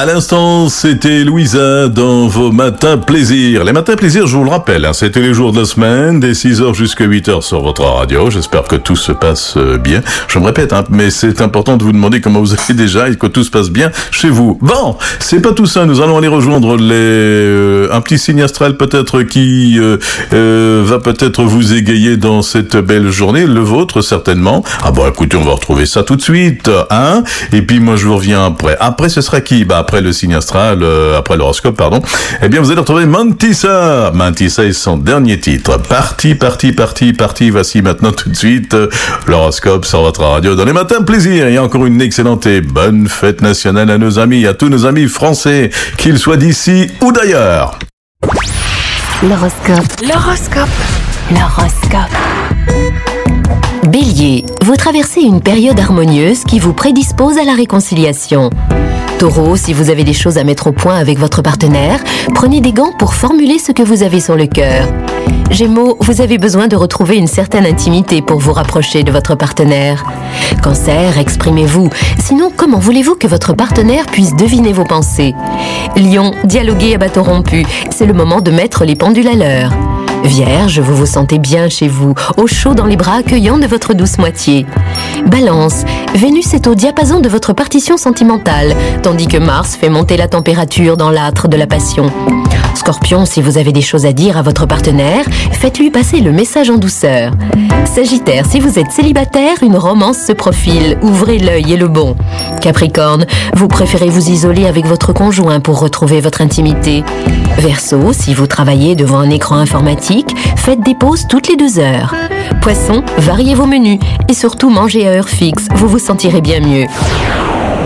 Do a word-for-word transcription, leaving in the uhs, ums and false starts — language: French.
À l'instant, c'était Louisa dans vos matins plaisirs. Les matins plaisirs, je vous le rappelle, hein, c'était les jours de la semaine, dès six heures jusqu'à huit heures sur votre radio. J'espère que tout se passe bien. Je me répète, hein, mais c'est important de vous demander comment vous allez déjà et que tout se passe bien chez vous. Bon, c'est pas tout ça. Nous allons aller rejoindre les euh, un petit signe astral peut-être qui euh, euh, va peut-être vous égayer dans cette belle journée. Le vôtre, certainement. Ah bon, écoutez, on va retrouver ça tout de suite, hein. Et puis moi, je vous reviens après. Après, ce sera qui? Bah, après le signe astral, euh, après l'horoscope, pardon. Eh bien, vous allez retrouver Mantissa. Mantissa est son dernier titre. Parti, parti, parti, parti. Voici maintenant tout de suite euh, l'horoscope sur votre radio dans les matins plaisir. Et encore une excellente et bonne fête nationale à nos amis, à tous nos amis français, qu'ils soient d'ici ou d'ailleurs. L'horoscope. L'horoscope. L'horoscope. Bélier, vous traversez une période harmonieuse qui vous prédispose à la réconciliation. Taureau, si vous avez des choses à mettre au point avec votre partenaire, prenez des gants pour formuler ce que vous avez sur le cœur. Gémeaux, vous avez besoin de retrouver une certaine intimité pour vous rapprocher de votre partenaire. Cancer, exprimez-vous. Sinon, comment voulez-vous que votre partenaire puisse deviner vos pensées? Lion, dialoguez à bâton rompu. C'est le moment de mettre les pendules à l'heure. Vierge, vous vous sentez bien chez vous, au chaud dans les bras accueillants de votre douce moitié. Balance, Vénus est au diapason de votre partition sentimentale, tandis que Mars fait monter la température dans l'âtre de la passion. Scorpion, si vous avez des choses à dire à votre partenaire, faites-lui passer le message en douceur. Sagittaire, si vous êtes célibataire, une romance se profile, ouvrez l'œil et le bon. Capricorne, vous préférez vous isoler avec votre conjoint pour retrouver votre intimité. Verseau, si vous travaillez devant un écran informatique, faites des pauses toutes les deux heures. Poisson, variez vos menus et surtout mangez à heure fixe, vous vous sentirez bien mieux.